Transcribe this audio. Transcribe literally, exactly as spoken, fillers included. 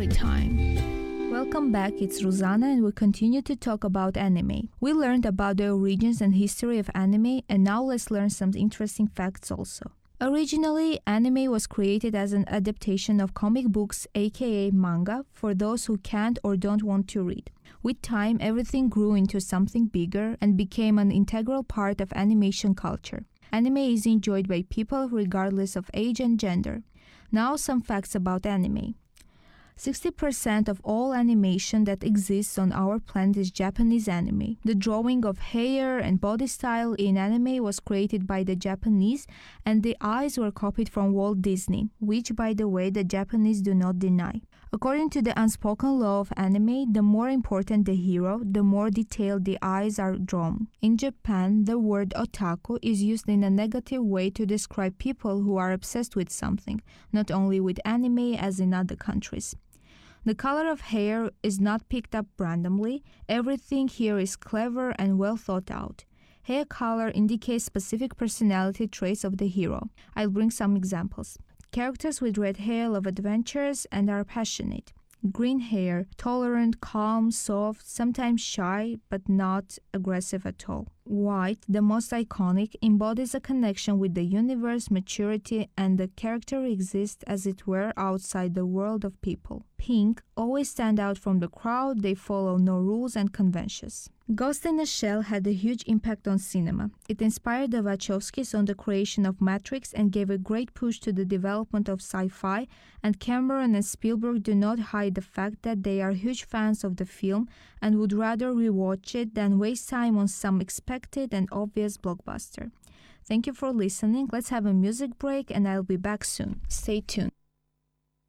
story time. Welcome back, it's Ruzana and we continue to talk about anime. We learned about the origins and history of anime, and now let's learn some interesting facts also. Originally, anime was created as an adaptation of comic books, aka manga, for those who can't or don't want to read. With time, everything grew into something bigger and became an integral part of animation culture. Anime is enjoyed by people regardless of age and gender. Now some facts about anime. sixty percent of all animation that exists on our planet is Japanese anime. The drawing of hair and body style in anime was created by the Japanese, and the eyes were copied from Walt Disney, which, by the way, the Japanese do not deny. According to the unspoken law of anime, the more important the hero, the more detailed the eyes are drawn. In Japan, the word otaku is used in a negative way to describe people who are obsessed with something, not only with anime as in other countries. The color of hair is not picked up randomly. Everything here is clever and well thought out. Hair color indicates specific personality traits of the hero. I'll bring some examples. Characters with red hair love adventures and are passionate. Green hair, tolerant, calm, soft, sometimes shy, but not aggressive at all. White, the most iconic, embodies a connection with the universe, maturity, and the character exists as it were outside the world of people. Pink, always stand out from the crowd, they follow no rules and conventions. Ghost in a Shell had a huge impact on cinema. It inspired the Wachowskis on the creation of Matrix and gave a great push to the development of sci-fi, and Cameron and Spielberg do not hide the fact that they are huge fans of the film and would rather rewatch it than waste time on some expected and obvious blockbuster. Thank you for listening. Let's have a music break and I'll be back soon. Stay tuned.